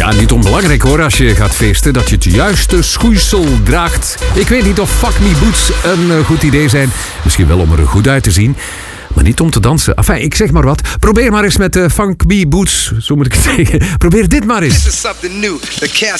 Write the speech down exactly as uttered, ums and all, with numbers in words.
Ja, niet onbelangrijk hoor, als je gaat feesten, dat je het juiste schoeisel draagt. Ik weet niet of Fuck Me Boots een uh, goed idee zijn. Misschien wel om er goed uit te zien, maar niet om te dansen. Enfin, ik zeg maar wat. Probeer maar eens met uh, Fuck Me Boots, zo moet ik het zeggen. Probeer dit maar eens. This is something new. The cats